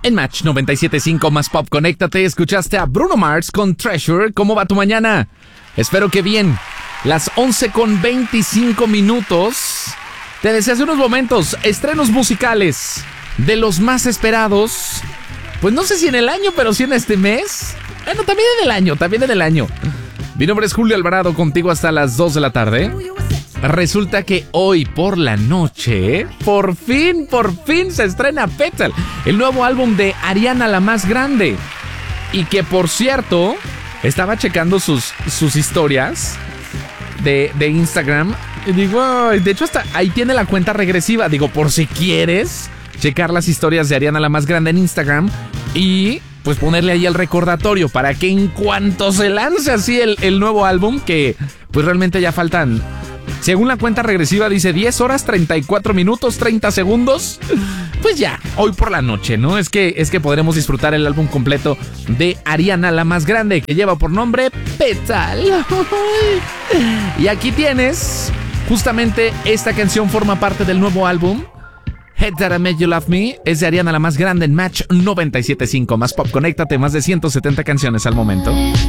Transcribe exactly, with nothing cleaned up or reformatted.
En Match noventa y siete punto cinco más Pop, conéctate. Escuchaste a Bruno Mars con Treasure. ¿Cómo va tu mañana? Espero que bien. Las once con veinticinco minutos. Te decía hace unos momentos, estrenos musicales de los más esperados. Pues no sé si en el año, pero sí en este mes. Bueno, también en el año, también en el año. Mi nombre es Julio Alvarado, contigo hasta las dos de la tarde. Resulta que hoy por la noche, por fin, por fin se estrena Petal, el nuevo álbum de Ariana la Más Grande. Y que, por cierto, estaba checando sus, sus historias de, de Instagram. Y digo, ay, de hecho hasta ahí tiene la cuenta regresiva. Digo, por si quieres checar las historias de Ariana la Más Grande en Instagram y pues ponerle ahí el recordatorio para que en cuanto se lance así el, el nuevo álbum, que pues realmente ya faltan, según la cuenta regresiva dice diez horas, treinta y cuatro minutos, treinta segundos. Pues ya, hoy por la noche, ¿no? Es que, es que podremos disfrutar el álbum completo de Ariana la Más Grande, que lleva por nombre Petal. Y aquí tienes, justamente esta canción forma parte del nuevo álbum. Head That I Made You Love Me es de Ariana la Más Grande en Match noventa y siete punto cinco más Pop. Conéctate, más de ciento setenta canciones al momento.